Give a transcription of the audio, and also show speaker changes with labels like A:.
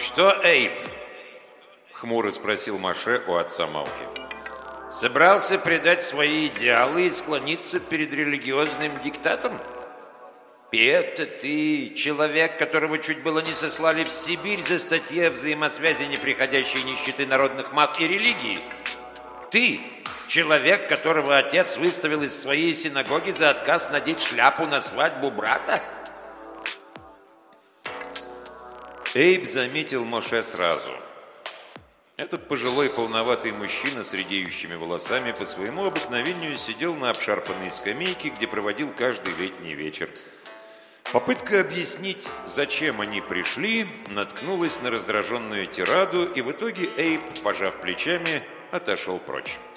A: Что, Эйб? Хмуро спросил Моше у отца Малки. Собрался предать свои идеалы и склониться перед религиозным диктатом? И это ты, человек, которого чуть было не сослали в Сибирь за статьи о взаимосвязи неприходящей нищеты народных масс и религии? Ты, человек, которого отец выставил из своей синагоги за отказ надеть шляпу на свадьбу брата? Эйб заметил Моше сразу. Этот пожилой полноватый мужчина с редеющими волосами по своему обыкновению сидел на обшарпанной скамейке, где проводил каждый летний вечер. Попытка объяснить, зачем они пришли, наткнулась на раздраженную тираду, и в итоге Эйб, пожав плечами, отошел прочь.